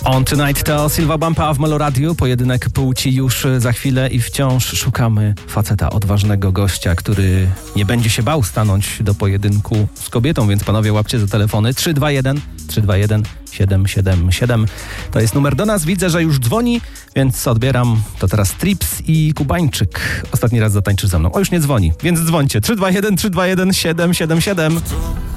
On Tonight to Silva Bumpa w Meloradiu. Pojedynek płci już za chwilę i wciąż szukamy faceta, odważnego gościa, który nie będzie się bał stanąć do pojedynku z kobietą, więc panowie łapcie za telefony 321 777. To jest numer do nas. Widzę, że już dzwoni, więc odbieram. To teraz Trips i Kubańczyk. Ostatni raz zatańczysz ze mną. O, już nie dzwoni, więc dzwońcie. 321 777.